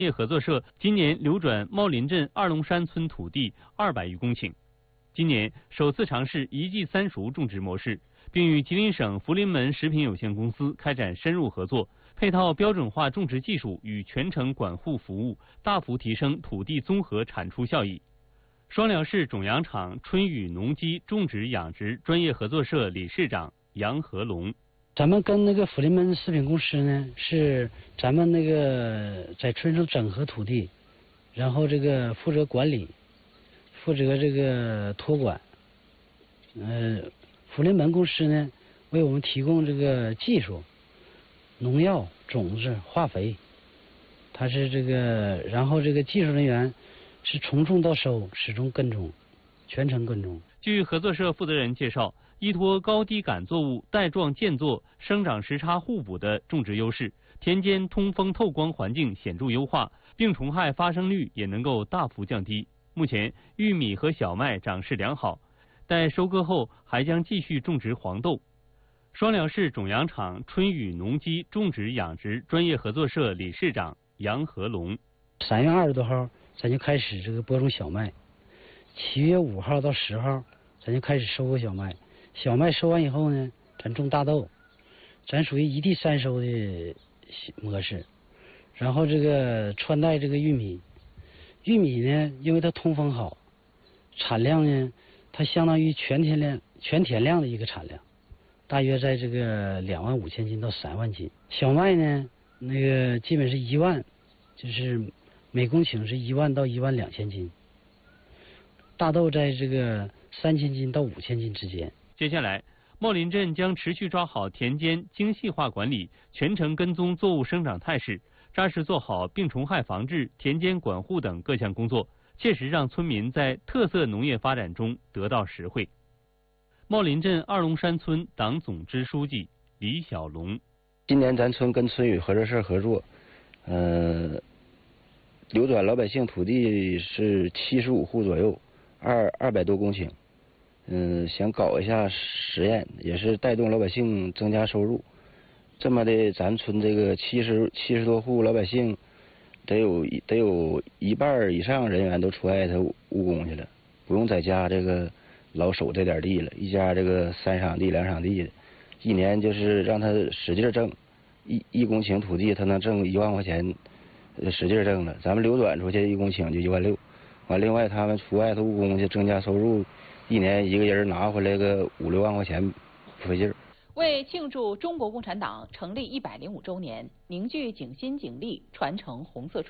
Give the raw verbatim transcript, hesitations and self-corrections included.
业合作社今年流转茂林镇二龙山村土地二百余公顷。今年首次尝试一季三熟种植模式，并与吉林省福临门食品有限公司开展深入合作，配套标准化种植技术与全程管护服务，大幅提升土地综合产出效益。双辽市种养场春雨农机种植养殖专业合作社理事长杨和龙。 咱们跟那个福临门食品公司呢，是咱们那个在村上整合土地，然后这个负责管理，负责这个托管。呃，福临门公司呢，为我们提供这个技术、农药、种子、化肥。它是这个，然后这个技术人员是从种到收，始终跟踪，全程跟踪。 据合作社负责人介绍，依托高低杆作物带状间作、生长时差互补的种植优势，田间通风透光环境显著优化，病虫害发生率也能够大幅降低。目前，玉米和小麦长势良好，待收割后还将继续种植黄豆。双辽市种养场春雨农机种植养殖专业合作社理事长杨和龙。 三月二十多号，咱就开始这个播种小麦。七月五号到十号，咱就开始收割小麦。小麦收完以后呢，咱种大豆，咱属于一地三收的模式。然后这个穿戴这个玉米，玉米呢，因为它通风好，产量呢，它相当于全田量全田量的一个产量，大约在这个两万五千斤到三万斤。小麦呢，那个基本是一万，就是每公顷是一万到一万两千斤。大豆在这个三千斤到五千斤之间。 接下来，茂林镇将持续抓好田间精细化管理，全程跟踪作物生长态势，扎实做好病虫害防治、田间管护等各项工作，切实让村民在特色农业发展中得到实惠。茂林镇二龙山村党总支书记李小龙： 今年咱村跟春雨合作社合作，呃，流转老百姓土地是七十五户左右，二二百多公顷。嗯，想搞一下实验，也是带动老百姓增加收入。这么的，咱村这个七十七十多户老百姓，得有得有一半以上人员都出外头务工去了，不用在家这个老守这点地了。一家这个三晌地、两晌地的，一年就是让他使劲挣，一一公顷土地他能挣一万块钱，使劲挣了。咱们流转出去一公顷就一万六，完另外他们出外头务工去增加收入。一年一个人拿回来个五六万块钱，不费劲儿。 为庆祝中国共产党成立一百零五周年，凝聚警心警力，传承红色初